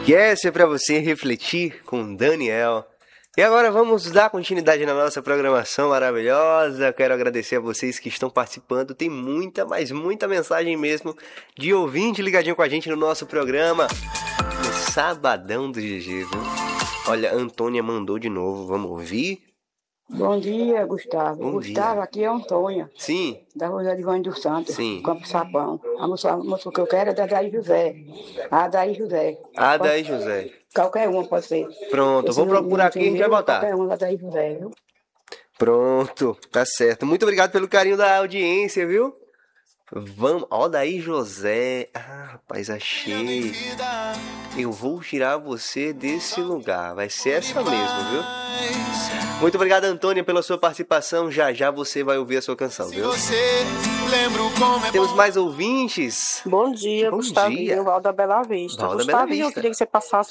Que essa é para você refletir com Daniel. E agora vamos dar continuidade na nossa programação maravilhosa. Quero agradecer a vocês que estão participando. Tem muita, mas muita mensagem mesmo de ouvinte ligadinho com a gente no nosso programa no Sabadão do GG, viu? Olha, a Antônia mandou de novo. Vamos ouvir? Bom dia, Gustavo. Bom Gustavo, dia. aqui é Antônia. Sim. Da Rua de Vânia dos Santos, Sim. Campo Sapão. A música que eu quero é da Adair José. Adair José. Adair José. Qualquer uma pode ser. Pronto, eu vou procurar aqui e a gente vai botar. Qualquer uma da Adair José, viu? Pronto, tá certo. Muito obrigado pelo carinho da audiência, viu? Vamos, ó, daí José. Ah, rapaz, achei. Eu vou tirar você desse lugar. Vai ser essa mesmo, viu? Muito obrigado, Antônia, pela sua participação. Já já você vai ouvir a sua canção, viu? Temos mais ouvintes. Bom dia, Bom Gustavinho, dia. Val da Bela Vista. Val da Bela Gustavinho, eu Vista. queria que você passasse